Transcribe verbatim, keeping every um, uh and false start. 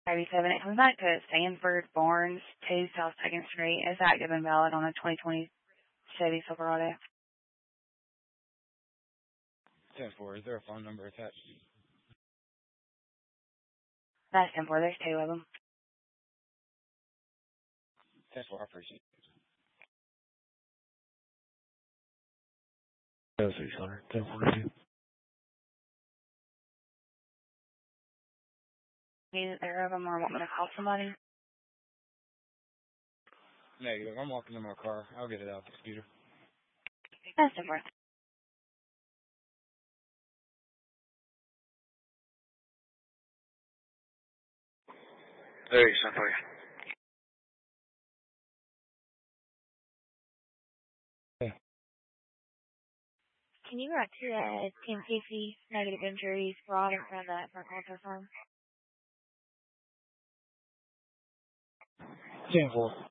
thirty-seven. It comes back to Sanford Barnes, two South second Street. It's active and valid on a twenty twenty Chevy Silverado. ten four, is there a phone number attached? That's ten four. There's two of them. ten four, I appreciate it. six hundred, ten forty-two. Either of them or want me to call somebody? Negative. I'm walking in my car. I'll get it out the computer. That's ten four. Hey, somebody. Yeah. Can you write to uh, ten fifty negative injuries brought in front of that for contact firm? ten four.